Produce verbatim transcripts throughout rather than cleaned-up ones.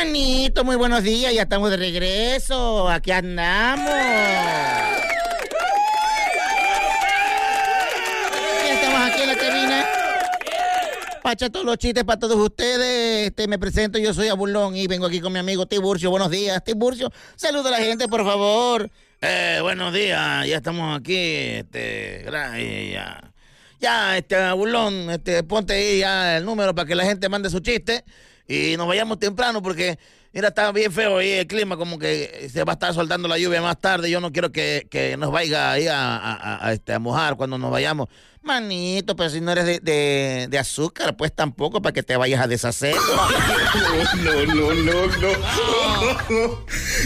Manito, muy buenos días, ya estamos de regreso, aquí andamos. Ya estamos aquí en la cabina. Pacha todos los chistes para todos ustedes. Este, me presento, yo soy Abulón y vengo aquí con mi amigo Tiburcio. Buenos días, Tiburcio. Saluda a la gente, por favor. Eh, buenos días, ya estamos aquí, este, gracias, ya. Ya, este, Abulón, este, ponte ahí ya el número para que la gente mande su chiste y nos vayamos temprano porque, mira, está bien feo ahí el clima, como que se va a estar soltando la lluvia más tarde. Yo no quiero que, que nos vaya ahí a, a, a, este, a mojar cuando nos vayamos. Manito, pero si no eres de, de, de azúcar, pues tampoco para que te vayas a deshacer. No, no, no, no.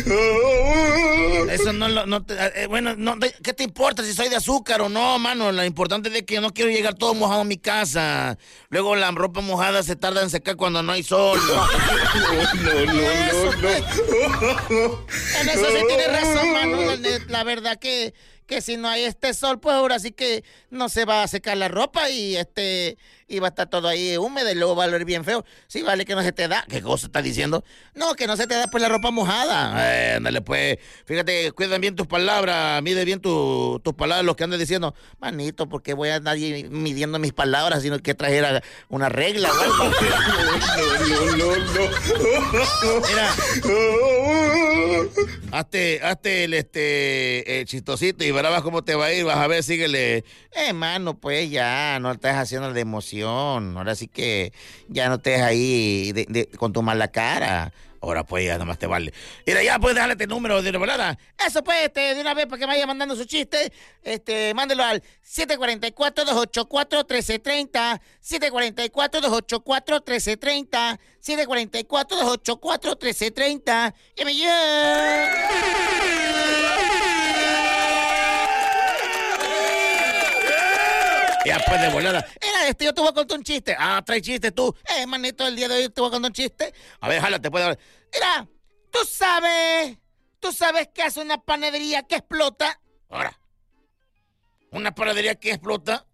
Eso no lo, no te, eh, bueno, no, ¿qué te importa si soy de azúcar o no, mano? Lo importante es que yo no quiero llegar todo mojado a mi casa. Luego la ropa mojada se tarda en secar cuando no hay sol. No, no, no, no, no. En eso sí tienes razón, mano. La verdad que, que si no hay este sol, pues ahora sí que no se va a secar la ropa y este y va a estar todo ahí húmedo y luego va a oler bien feo. Sí, vale que no se te da. ¿Qué cosa estás diciendo? No, que no se te da pues la ropa mojada. Eh, ándale, pues. Fíjate, cuidan bien tus palabras, mide bien tu, tus palabras, lo que andas diciendo. Manito, porque voy a andar midiendo mis palabras, sino que trajera una regla o algo. No, no, no, no. Mira. Hazte, hazte el este el chistosito y verás cómo te va a ir, vas a ver, síguele. Eh, mano, pues ya, no estás haciendo de emoción. Ahora sí que ya no estés ahí de, de, con tu mala cara. Ahora pues ya nomás te vale. Mira, ya puedes dejarle este número de la volada. Eso pues, este, de una vez para que me vaya mandando su chiste, este, mándelo al siete cuatro cuatro, dos ocho cuatro, uno tres tres cero, siete cuatro cuatro, dos ocho cuatro, uno tres tres cero, siete cuatro cuatro, dos ocho cuatro, uno tres tres cero, y me lleva. Ya pues de volada. Mira, este, yo te voy a contar un chiste. Ah, trae chiste tú. Eh, manito, el día de hoy te voy a contar un chiste. A ver, jálate, puede hablar. Mira, tú sabes, tú sabes qué hace una panadería que explota. Ahora, una panadería que explota.